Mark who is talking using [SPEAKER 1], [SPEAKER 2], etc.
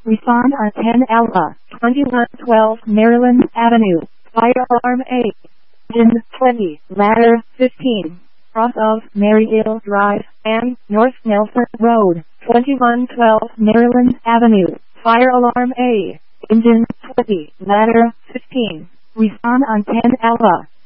[SPEAKER 1] Respond on 10 Alpha, 2112 Maryland Avenue, Fire Alarm A. Engine 20, Ladder 15, cross of Maryhill Drive, and North Nelson Road, 2112 Maryland Avenue, Fire Alarm A. Engine 20, Ladder 15. Respond on 10 Alpha.